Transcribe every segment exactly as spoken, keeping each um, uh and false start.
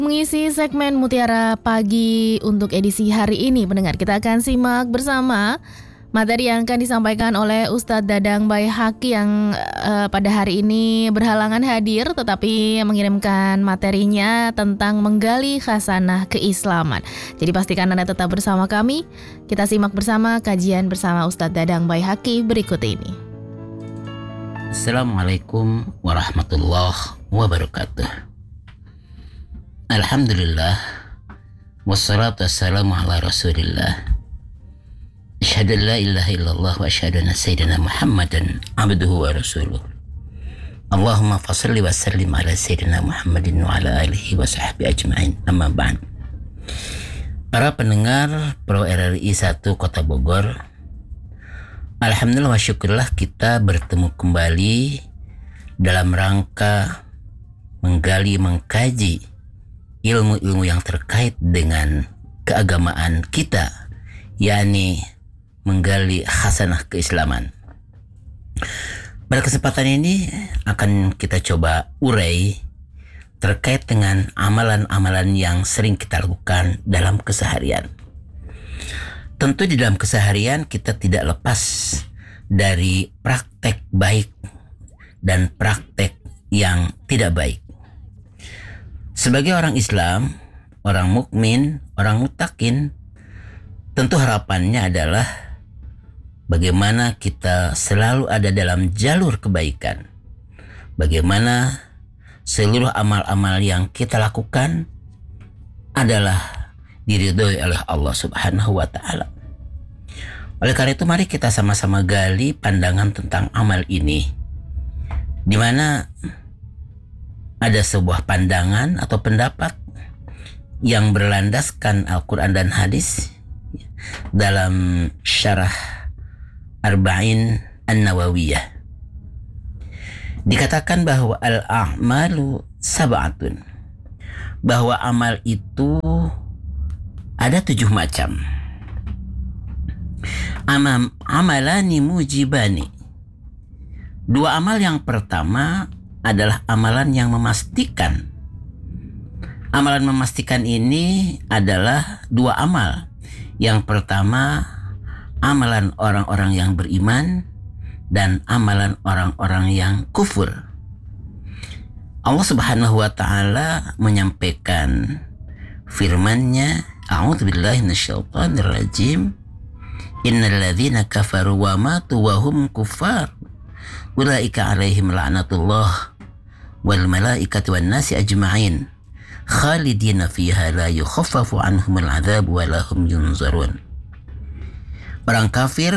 Mengisi segmen Mutiara Pagi untuk edisi hari ini, pendengar, kita akan simak bersama materi yang akan disampaikan oleh Ustadz Dadang Baihaqi yang uh, pada hari ini berhalangan hadir tetapi mengirimkan materinya tentang menggali khasanah keislaman. Jadi pastikan Anda tetap bersama kami. Kita simak bersama kajian bersama Ustadz Dadang Baihaqi berikut ini. Assalamualaikum warahmatullahi wabarakatuh. Alhamdulillah, wassalatu wassalamu ala rasulillah. Asyhadu an la ilaha illallah wa asyhadu anna sayyidina Muhammadan abduhu wa rasuluh. Allahumma fassalli wa sallim ala sayyidina Muhammadin wa ala alihi wa sahbihi ajma'in. Amma ba'd. Para pendengar Pro R R I satu Kota Bogor, alhamdulillah wa syukurlah kita bertemu kembali dalam rangka menggali, mengkaji ilmu-ilmu yang terkait dengan keagamaan kita, yakni menggali khasanah keislaman. Pada kesempatan ini akan kita coba urai terkait dengan amalan-amalan yang sering kita lakukan dalam keseharian. Tentu di dalam keseharian kita tidak lepas dari praktek baik dan praktek yang tidak baik. Sebagai orang Islam, orang mukmin, orang mutakin, tentu harapannya adalah bagaimana kita selalu ada dalam jalur kebaikan. Bagaimana seluruh amal-amal yang kita lakukan adalah diridhoi oleh Allah Subhanahu wa Ta'ala. Oleh karena itu, mari kita sama-sama gali pandangan tentang amal ini, di mana ada sebuah pandangan atau pendapat yang berlandaskan Al-Quran dan hadis dalam syarah Arba'in An-Nawawiyah. Dikatakan bahwa al-a'malu sab'atun, bahwa amal itu ada tujuh macam. Amam amalani mujibani. Dua amal yang pertama adalah amalan yang memastikan. Amalan memastikan ini adalah dua amal. Yang pertama, amalan orang-orang yang beriman dan amalan orang-orang yang kufur. Allah Subhanahu wa Ta'ala menyampaikan firman-Nya, A'udzubillahi minasyaitonir rajim. Innal ladzina kafaru wa matu wa hum kuffar ulaika 'alaihim la'natullah wal malaikati wan nasi ajma'in khalidina fiha la yukhaffafu anhumul 'adzab wa lahum yunzarun. Orang kafir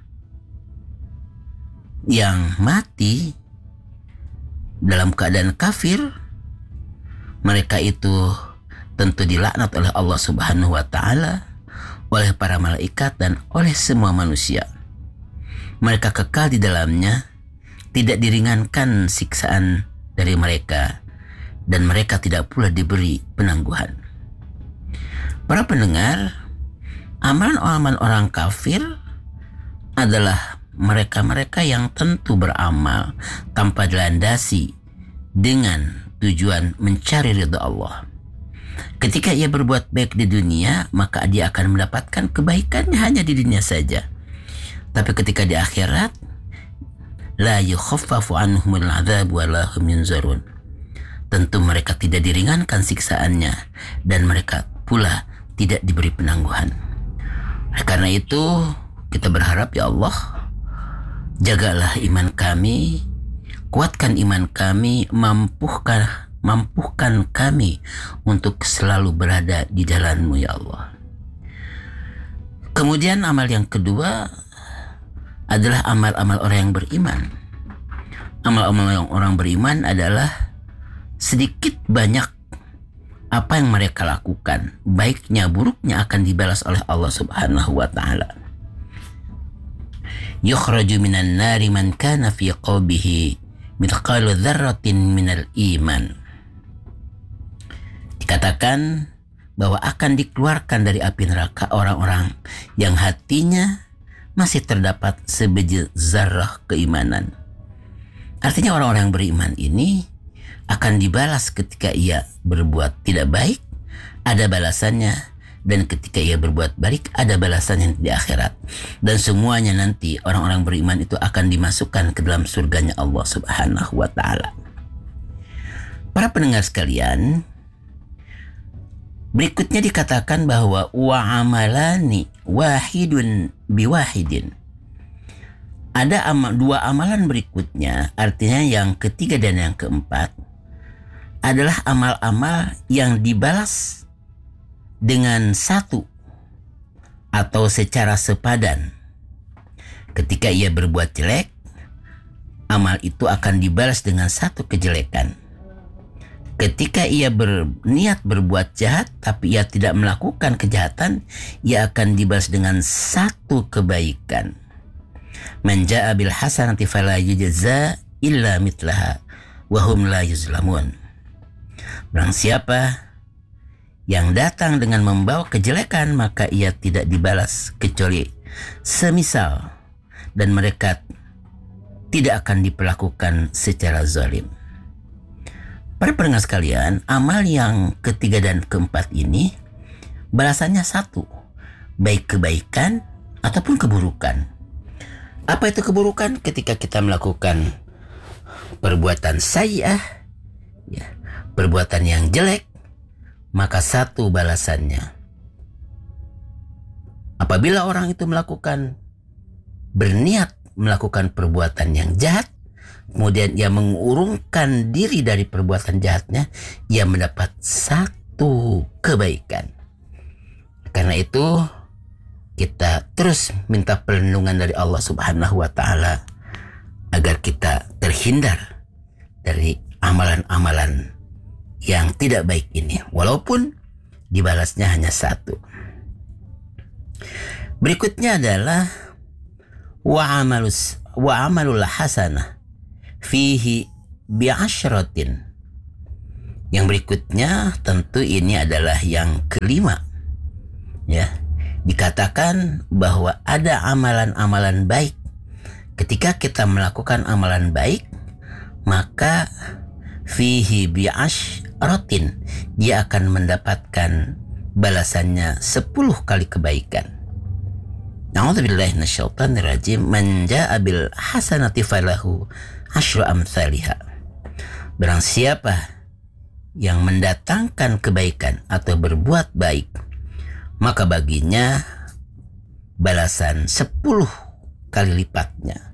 yang mati dalam keadaan kafir, mereka itu tentu dilaknat oleh Allah Subhanahu wa Ta'ala, oleh para malaikat dan oleh semua manusia. Mereka kekal di dalamnya, tidak diringankan siksaan dari mereka, dan mereka tidak pula diberi penangguhan. Para pendengar, amalan-amalan orang kafir adalah mereka-mereka yang tentu beramal tanpa dilandasi dengan tujuan mencari ridha Allah. Ketika ia berbuat baik di dunia, maka dia akan mendapatkan kebaikannya hanya di dunia saja. Tapi ketika di akhirat, la yukhaffafu anhumul 'adzab wa lahum yunzarun. Tentu mereka tidak diringankan siksaannya dan mereka pula tidak diberi penangguhan. Karena itu kita berharap, ya Allah, jagalah iman kami, kuatkan iman kami, mampukan mampukan kami untuk selalu berada di jalan-Mu, ya Allah. Kemudian amal yang kedua adalah amal-amal orang yang beriman. Amal-amal yang orang beriman adalah sedikit banyak apa yang mereka lakukan, baiknya buruknya akan dibalas oleh Allah Subhanahu wa Ta'ala. Yukhraju minan nari man kana fi qalbihi mithqalu dzarratin minal iman. Dikatakan bahwa akan dikeluarkan dari api neraka orang-orang yang hatinya masih terdapat sebiji zarah keimanan. Artinya orang-orang yang beriman ini akan dibalas ketika ia berbuat tidak baik, ada balasannya, dan ketika ia berbuat baik ada balasannya di akhirat. Dan semuanya nanti orang-orang beriman itu akan dimasukkan ke dalam surganya Allah Subhanahu wa taala. Para pendengar sekalian, berikutnya dikatakan bahwa wa amalani wahidun biwahidin. Ada amal, dua amalan berikutnya, artinya yang ketiga dan yang keempat, adalah amal-amal yang dibalas dengan satu atau secara sepadan. Ketika ia berbuat jelek, amal itu akan dibalas dengan satu kejelekan. Ketika ia berniat berbuat jahat tapi ia tidak melakukan kejahatan, ia akan dibalas dengan satu kebaikan. Man jaa bil hasanati fala yujza illa mitlaha wa hum la yuzlamun. Barang siapa yang datang dengan membawa kejelekan, maka ia tidak dibalas kecuali semisal, dan mereka tidak akan diperlakukan secara zalim. Para pendengar sekalian, amal yang ketiga dan keempat ini balasannya satu, baik kebaikan ataupun keburukan. Apa itu keburukan? Ketika kita melakukan perbuatan sayyi'ah, ya, perbuatan yang jelek, maka satu balasannya. Apabila orang itu melakukan, berniat melakukan perbuatan yang jahat, kemudian ia mengurungkan diri dari perbuatan jahatnya, ia mendapat satu kebaikan. Karena itu kita terus minta perlindungan dari Allah Subhanahu wa taala agar kita terhindar dari amalan-amalan yang tidak baik ini, walaupun dibalasnya hanya satu. Berikutnya adalah wa amalus wa amalul hasanah fihi bi'asyratin. Yang berikutnya tentu ini adalah yang kelima. Ya, dikatakan bahwa ada amalan-amalan baik. Ketika kita melakukan amalan baik, maka fihi bi'asyratin, dia akan mendapatkan balasannya sepuluh kali kebaikan. Na'udzubillahi minasyaitonir rajim. Man jaa'a bil hasanati falahu asyru amsalihha. Barang siapa yang mendatangkan kebaikan atau berbuat baik, maka baginya balasan sepuluh kali lipatnya.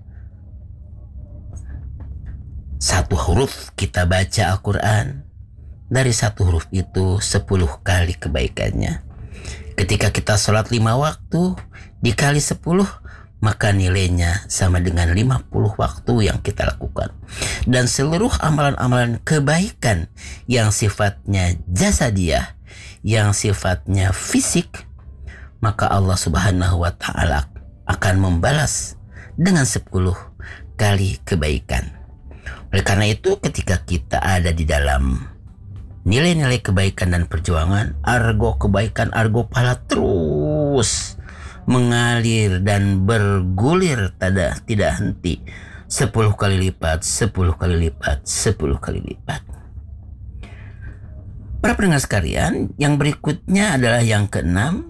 Satu huruf kita baca Al-Quran, dari satu huruf itu sepuluh kali kebaikannya. Ketika kita sholat lima waktu, dikali sepuluh, maka nilainya sama dengan lima puluh waktu yang kita lakukan. Dan seluruh amalan-amalan kebaikan yang sifatnya jasadiyah, yang sifatnya fisik, maka Allah Subhanahu wa ta'ala akan membalas dengan sepuluh kali kebaikan. Oleh karena itu, ketika kita ada di dalam nilai-nilai kebaikan dan perjuangan, argo kebaikan, argo pahala terus mengalir dan bergulir tidak tidak henti. Sepuluh kali lipat, sepuluh kali lipat, sepuluh kali lipat. Para pendengar sekalian, yang berikutnya adalah yang keenam.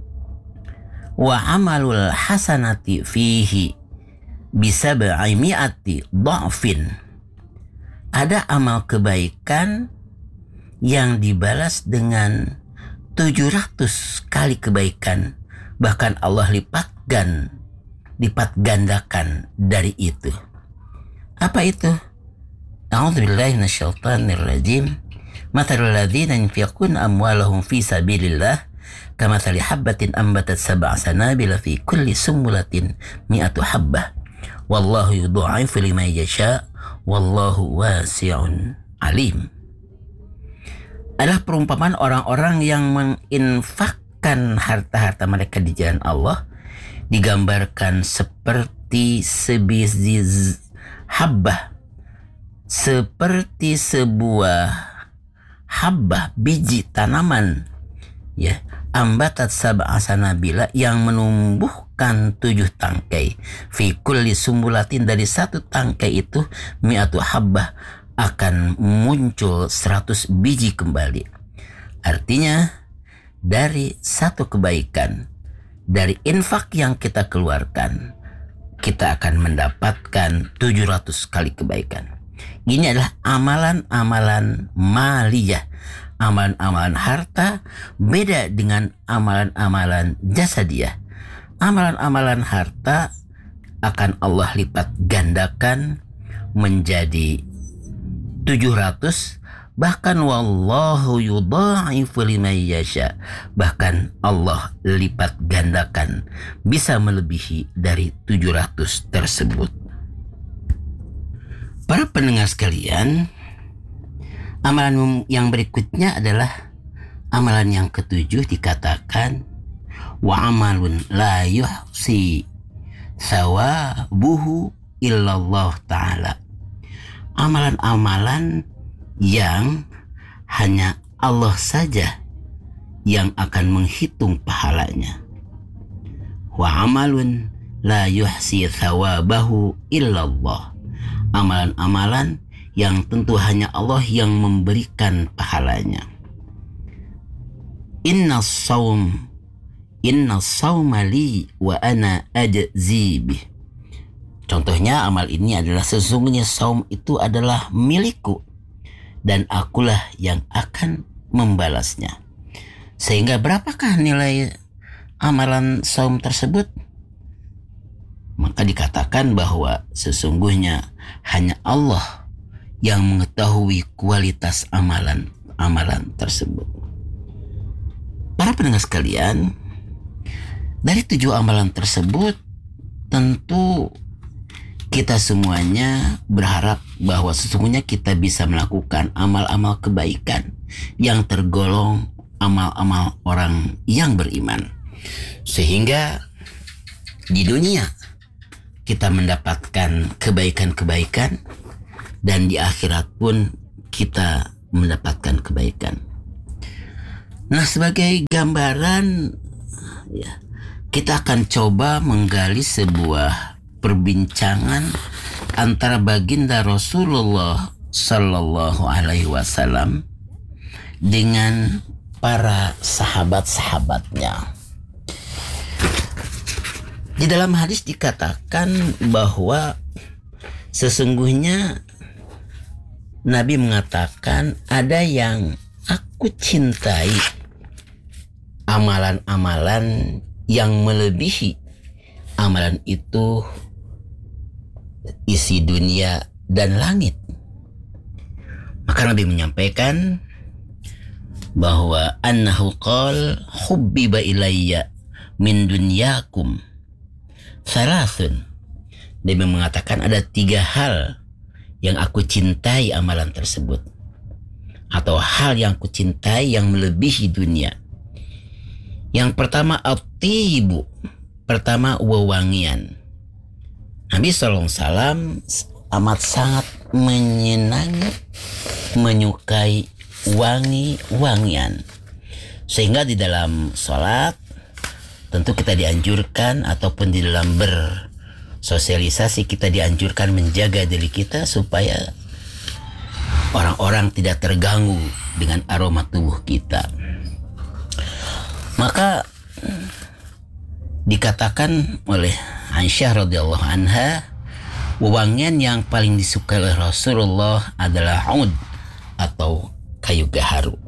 Wa amalul hasanati fihi bisab'i mi'ati dha'fin. Ada amal kebaikan yang dibalas dengan tujuh ratus kali kebaikan. Bahkan Allah lipatkan, lipat gandakan dari itu. Apa itu? A'udzubillahi minasyaitonir rajim. Mathalul ladzina yunfiquna amwalahum fi sabilillah kamathali habbatin ambatat sab'a sanabila fi kulli sumbulatin mi'atu habbah. Wallahu yudha'ifu liman yasha' wallahu wasi'un alim. Adalah perumpamaan orang-orang yang menginfakkan harta-harta mereka di jalan Allah, digambarkan seperti sebiji habbah, seperti sebuah habbah, biji tanaman, ya, ambatat sab'a sanabila, yang menumbuhkan tujuh tangkai, fi kulli sumbulatin, dari satu tangkai itu mi'atu habbah akan muncul seratus biji kembali. Artinya dari satu kebaikan, dari infak yang kita keluarkan, kita akan mendapatkan tujuh ratus kali kebaikan. Ini adalah amalan-amalan maliyah, amalan-amalan harta, beda dengan amalan-amalan jasadiyah. Amalan-amalan harta akan Allah lipat gandakan menjadi tujuh ratus, bahkan wallahu yudha'ifu liman yasha, bahkan Allah lipat gandakan bisa melebihi dari tujuh ratus tersebut. Para pendengar sekalian, amalan yang berikutnya adalah amalan yang ketujuh, dikatakan wa amalun la yuhsi sawabuhu illallah ta'ala. Amalan-amalan yang hanya Allah saja yang akan menghitung pahalanya. Wa amalun la yuhsi thawabahu illallah. Amalan-amalan yang tentu hanya Allah yang memberikan pahalanya. Inna saum Inna sauma li wa ana ajzi bih. Contohnya amal ini adalah sesungguhnya saum itu adalah milikku dan akulah yang akan membalasnya. Sehingga berapakah nilai amalan saum tersebut? Maka dikatakan bahwa sesungguhnya hanya Allah yang mengetahui kualitas amalan-amalan tersebut. Para pendengar sekalian, dari tujuh amalan tersebut tentu kita semuanya berharap bahwa sesungguhnya kita bisa melakukan amal-amal kebaikan yang tergolong amal-amal orang yang beriman, sehingga di dunia kita mendapatkan kebaikan-kebaikan dan di akhirat pun kita mendapatkan kebaikan. Nah, sebagai gambaran ya, kita akan coba menggali sebuah perbincangan antara baginda Rasulullah Sallallahu Alaihi Wasallam dengan para sahabat-sahabatnya. Di dalam hadis dikatakan bahwa sesungguhnya Nabi mengatakan ada yang aku cintai amalan-amalan yang melebihi amalan itu isi dunia dan langit. Maka Nabi menyampaikan bahwa annahu qal hubbiba ilayya min dunyakum salasun. Nabi mengatakan ada tiga hal yang aku cintai amalan tersebut, atau hal yang aku cintai yang melebihi dunia. Yang pertama at-tibu, pertama wewangian. Nabi shallallahu alaihi wasallam amat sangat menyenangi, menyukai wangi-wangian, sehingga di dalam sholat tentu kita dianjurkan, ataupun di dalam bersosialisasi kita dianjurkan menjaga diri kita supaya orang-orang tidak terganggu dengan aroma tubuh kita. Maka dikatakan oleh Aisyah radhiyallahu anha, wewangian yang paling disukai oleh Rasulullah adalah ud atau kayu gaharu.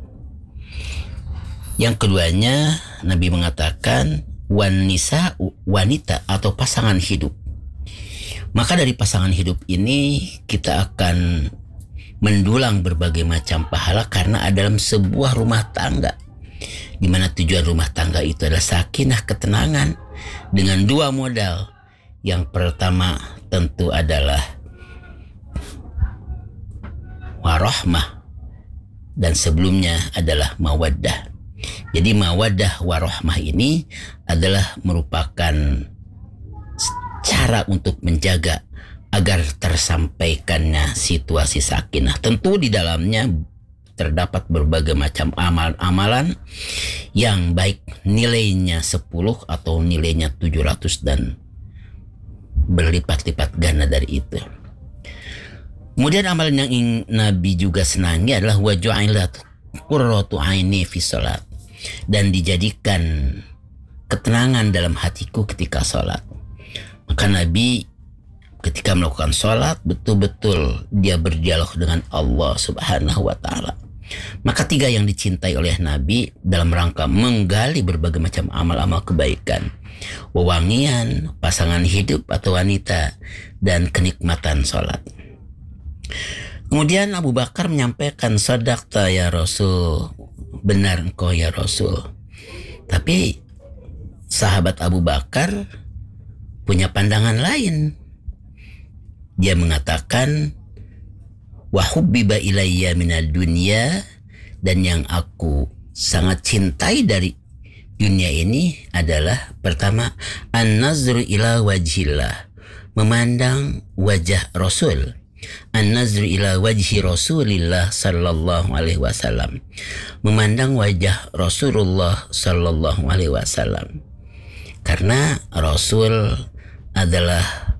Yang keduanya Nabi mengatakan wanisa, wanita atau pasangan hidup. Maka dari pasangan hidup ini kita akan mendulang berbagai macam pahala karena dalam sebuah rumah tangga, di mana tujuan rumah tangga itu adalah sakinah, ketenangan, dengan dua modal. Yang pertama tentu adalah warahmah, dan sebelumnya adalah mawaddah. Jadi mawaddah warahmah ini adalah merupakan cara untuk menjaga agar tersampaikannya situasi sakinah. Tentu di dalamnya terdapat berbagai macam amalan-amalan yang baik nilainya sepuluh atau nilainya tujuh ratus dan berlipat-lipat ganda dari itu. Kemudian amalan yang ingin Nabi juga senangi adalah wa ju'ilat qurratu aini fi salat, dan dijadikan ketenangan dalam hatiku ketika salat. Maka Nabi ketika melakukan salat betul-betul dia berdialog dengan Allah Subhanahu wa taala. Maka tiga yang dicintai oleh Nabi dalam rangka menggali berbagai macam amal-amal kebaikan: wewangian, pasangan hidup atau wanita, dan kenikmatan salat. Kemudian Abu Bakar menyampaikan, sadaqta ya Rasul, benar engkau ya Rasul. Tapi sahabat Abu Bakar punya pandangan lain. Dia mengatakan, wa hubbiba ilayya minad dunya, dan yang aku sangat cintai dari dunia ini adalah pertama, an-nazru ila wajhillah, memandang wajah Rasul. An-nazru ila wajhi Rasulillah sallallahu alaihi wasallam, memandang wajah Rasulullah sallallahu alaihi wasallam. Karena Rasul adalah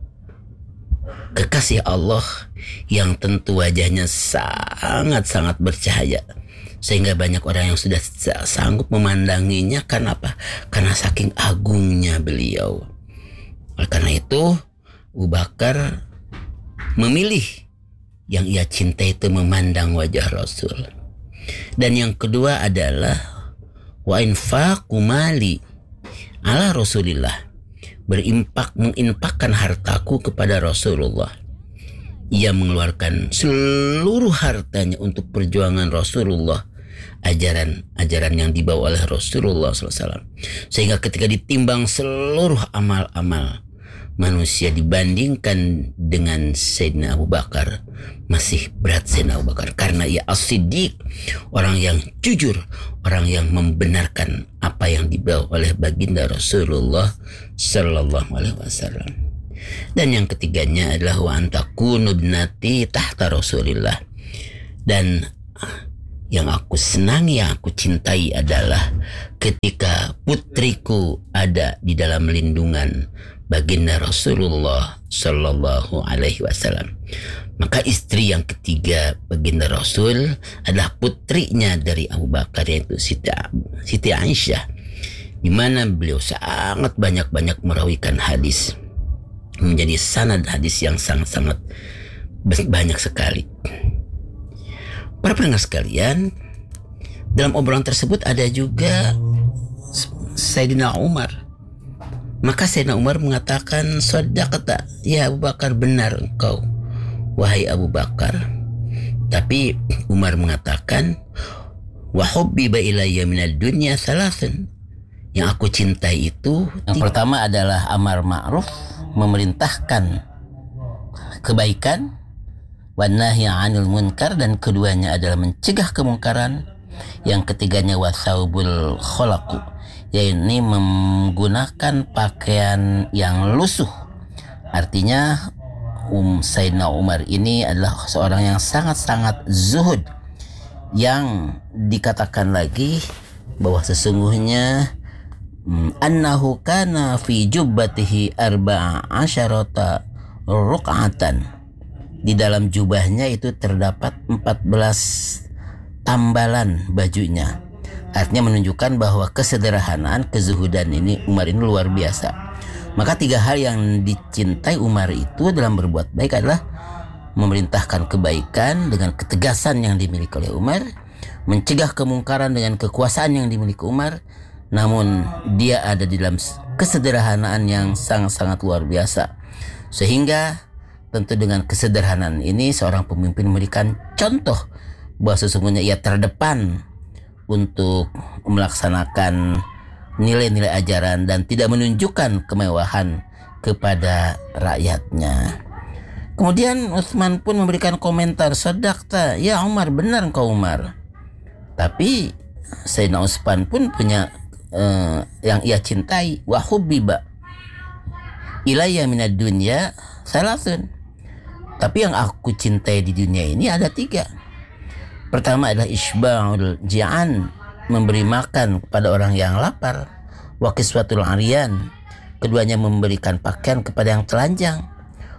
kekasih Allah yang tentu wajahnya sangat-sangat bercahaya, sehingga banyak orang yang sudah sanggup memandanginya. Karena apa? Karena saking agungnya beliau. Oleh karena itu Abu Bakar memilih yang ia cinta itu memandang wajah Rasul. Dan yang kedua adalah wa infaqu mali ala Rasulillah, berimpak menginfakkan hartaku kepada Rasulullah. Ia mengeluarkan seluruh hartanya untuk perjuangan Rasulullah, ajaran-ajaran yang dibawa oleh Rasulullah shallallahu alaihi wasallam. Sehingga ketika ditimbang seluruh amal-amal manusia dibandingkan dengan Sayyidina Abu Bakar, masih berat Sayyidina Abu Bakar, karena ia as-siddiq, orang yang jujur, orang yang membenarkan apa yang dibawa oleh baginda Rasulullah sallallahu alaihi wasallam. Dan yang ketiganya adalah wa antakunu ibnati tahta Rasulillah, dan yang aku senangi, yang aku cintai adalah ketika putriku ada di dalam lindungan baginda Rasulullah sallallahu alaihi wasallam. Maka istri yang ketiga baginda Rasul adalah putrinya dari Abu Bakar, yaitu Siti, Siti Aisyah, di mana beliau sangat banyak-banyak merawikan hadis, menjadi sanad hadis yang sangat-sangat banyak sekali. Para pendengar sekalian, dalam obrolan tersebut ada juga Sayyidina Umar. Maka Sayyidina Umar mengatakan, sadaqta ya Abu Bakar, benar engkau wahai Abu Bakar. Tapi Umar mengatakan, wa hubbiba ilayya minad dunya salasun, yang aku cintai itu, yang pertama adalah amar ma'ruf, memerintahkan kebaikan, wan nahyi 'anil munkar, dan keduanya adalah mencegah kemungkaran. Yang ketiganya wasaubul khalaqu, yaitu menggunakan pakaian yang lusuh. Artinya um, Sayyidina Umar ini adalah seorang yang sangat-sangat zuhud, yang dikatakan lagi bahwa sesungguhnya um, annahu kana fi jubbatihi arba'a asyarata ruk'atan, di dalam jubahnya itu terdapat empat belas tambalan bajunya. Artinya menunjukkan bahwa kesederhanaan, kezuhudan ini Umar ini luar biasa. Maka tiga hal yang dicintai Umar itu dalam berbuat baik adalah memerintahkan kebaikan dengan ketegasan yang dimiliki oleh Umar, mencegah kemungkaran dengan kekuasaan yang dimiliki Umar, namun dia ada di dalam kesederhanaan yang sangat-sangat luar biasa. Sehingga tentu dengan kesederhanaan ini seorang pemimpin memberikan contoh bahwa sesungguhnya ia terdepan untuk melaksanakan nilai-nilai ajaran dan tidak menunjukkan kemewahan kepada rakyatnya. Kemudian Utsman pun memberikan komentar, sadaqta ya Umar, benar engkau Umar. Tapi Sayyidina Utsman pun punya uh, yang ia cintai, wa hubbiba ilayya minad dunya salasun. Tapi yang aku cintai di dunia ini ada tiga. Pertama adalah isba'ul ji'an, memberi makan kepada orang yang lapar. Wa kiswatul aryan, keduanya memberikan pakaian kepada yang telanjang.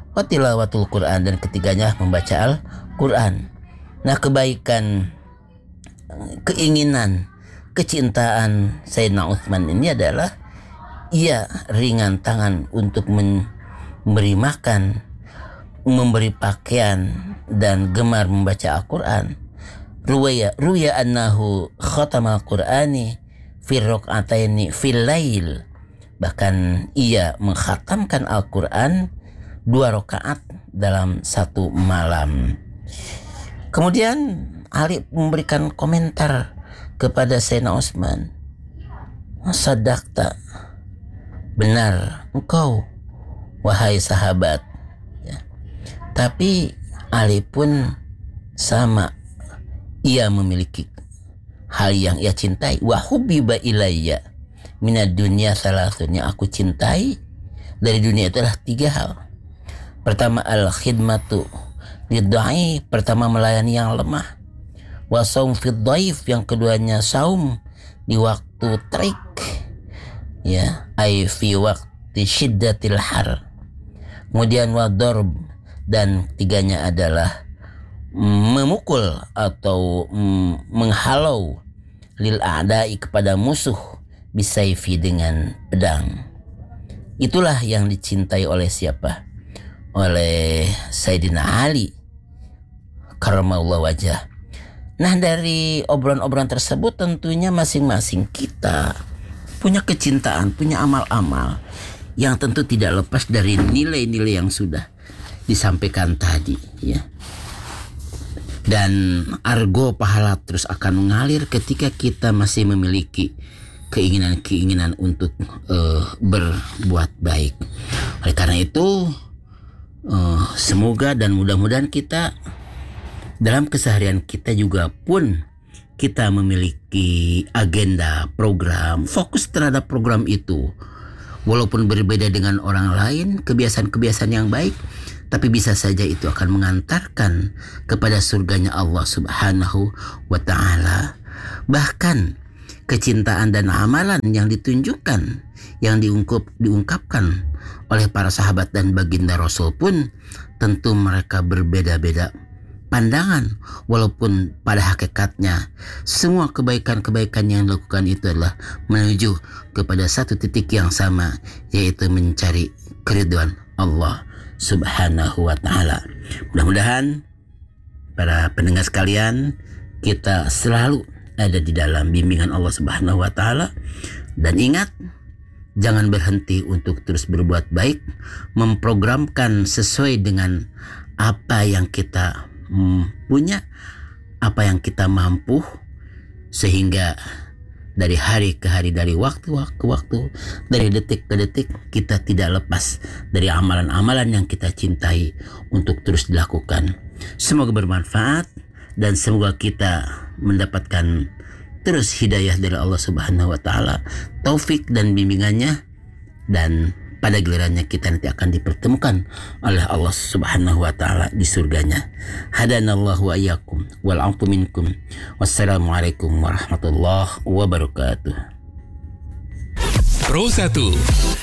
wa tilawatul Quran, dan ketiganya membaca Al-Quran. Nah, kebaikan, keinginan, kecintaan Sayyidina Utsman ini adalah ia ringan tangan untuk memberi makan, memberi pakaian, dan gemar membaca Al-Quran. Ruwaya ruya annahu khatamal Qur'ani fi rak'ataini fil lail. Bahkan ia mengkhatamkan Al-Quran dua rakaat dalam satu malam. Kemudian Ali memberikan komentar kepada Sayyidina Utsman. Sadaqta, benar engkau wahai sahabat. Ya. Tapi Ali pun sama, ia memiliki hal yang ia cintai. Wa hubbiba ilayya minad dunya salasun, yang aku cintai dari dunia itu adalah tiga hal. Pertama, al khidmatu lidda'i, pertama melayani yang lemah. Wa saum fid dhaif, yang keduanya saum di waktu terik, ya, ai fi waqti syiddatil har. Kemudian wa darb, dan tiganya adalah memukul atau mm, menghalau lil a'da'i, kepada musuh, bisayfi, dengan pedang. Itulah yang dicintai oleh siapa? Oleh Sayyidina Ali karramallahu wajah. Nah, dari obrolan-obrolan tersebut tentunya masing-masing kita punya kecintaan, punya amal-amal yang tentu tidak lepas dari nilai-nilai yang sudah disampaikan tadi, ya. Dan argo pahala terus akan mengalir ketika kita masih memiliki keinginan-keinginan untuk uh, berbuat baik. Oleh karena itu, uh, semoga dan mudah-mudahan kita dalam keseharian kita juga pun kita memiliki agenda, program, fokus terhadap program itu. Walaupun berbeda dengan orang lain, kebiasaan-kebiasaan yang baik, tapi bisa saja itu akan mengantarkan kepada surganya Allah Subhanahu wa ta'ala. Bahkan kecintaan dan amalan yang ditunjukkan, yang diungkap, diungkapkan oleh para sahabat dan baginda Rasul pun tentu mereka berbeda-beda pandangan. Walaupun pada hakikatnya semua kebaikan-kebaikan yang dilakukan itu adalah menuju kepada satu titik yang sama, yaitu mencari keridhaan Allah Subhanahu wa ta'ala. Mudah-mudahan para pendengar sekalian, kita selalu ada di dalam bimbingan Allah Subhanahu wa ta'ala. Dan ingat, jangan berhenti untuk terus berbuat baik, memprogramkan sesuai dengan apa yang kita hmm, punya, apa yang kita mampu, sehingga dari hari ke hari, dari waktu ke waktu, dari detik ke detik, kita tidak lepas dari amalan-amalan yang kita cintai untuk terus dilakukan. Semoga bermanfaat dan semoga kita mendapatkan terus hidayah dari Allah Subhanahu wa ta'ala, taufik dan bimbingannya, dan pada gilirannya kita nanti akan dipertemukan oleh Allah Subhanahu wa ta'ala di surganya. Hadanallahu wa iyyakum wal 'afu minkum. Wassalamualaikum warahmatullahi wabarakatuh. Pro satu